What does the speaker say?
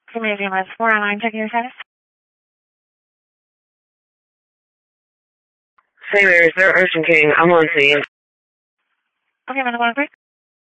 Community MS 4 online, checking your status. St. Mary's, they're Ocean King. I'm on scene. Okay, I'm on the 1 3.